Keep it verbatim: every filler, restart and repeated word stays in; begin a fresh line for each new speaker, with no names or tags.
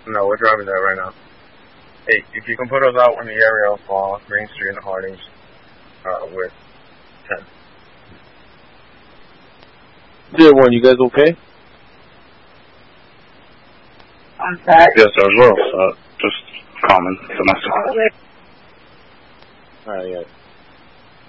No, we're driving there right now. Hey, if you can put us out in the area of uh, Main Street and Hardings, uh, with ten.
Dear one, you guys okay?
I'm sorry.
Yes, as well. Uh, just common domestic.
Alright, yeah.